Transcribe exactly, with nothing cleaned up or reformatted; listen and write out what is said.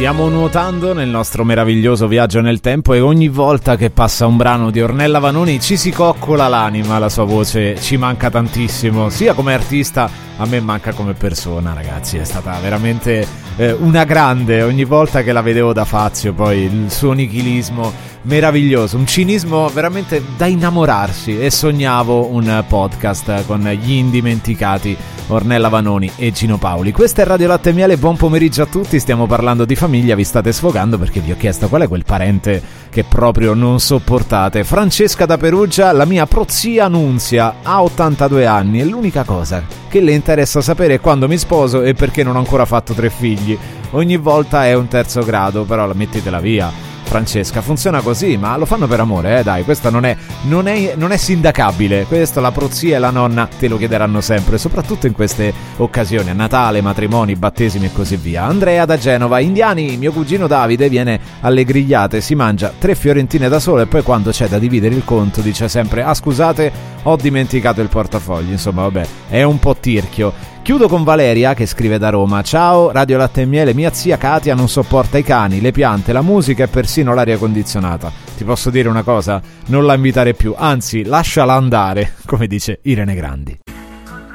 Stiamo nuotando nel nostro meraviglioso viaggio nel tempo e ogni volta che passa un brano di Ornella Vanoni ci si coccola l'anima, la sua voce ci manca tantissimo, sia come artista, a me manca come persona, ragazzi, è stata veramente eh, una grande, ogni volta che la vedevo da Fazio, poi il suo nichilismo meraviglioso, un cinismo veramente da innamorarsi, e sognavo un podcast con gli indimenticati Ornella Vanoni e Gino Paoli. Questa è Radio Latte e Miele, buon pomeriggio a tutti, stiamo parlando di famiglia, vi state sfogando perché vi ho chiesto qual è quel parente che proprio non sopportate. Francesca da Perugia, la mia prozia Nunzia, ha ottantadue anni e l'unica cosa che le interessa sapere è quando mi sposo e perché non ho ancora fatto tre figli. Ogni volta è un terzo grado, però la mettetela via. Francesca, funziona così, ma lo fanno per amore, eh dai, questa non è, non è, non è sindacabile, questo la prozia e la nonna te lo chiederanno sempre, soprattutto in queste occasioni, a Natale, matrimoni, battesimi e così via. Andrea da Genova, indiani, mio cugino Davide viene alle grigliate, si mangia tre fiorentine da solo e poi quando c'è da dividere il conto dice sempre, ah scusate, ho dimenticato il portafogli, insomma vabbè, è un po' tirchio. Chiudo con Valeria che scrive da Roma: ciao Radio Latte e Miele, mia zia Katia non sopporta i cani, le piante, la musica e persino l'aria condizionata. Ti posso dire una cosa? Non la invitare più, anzi lasciala andare, come dice Irene Grandi.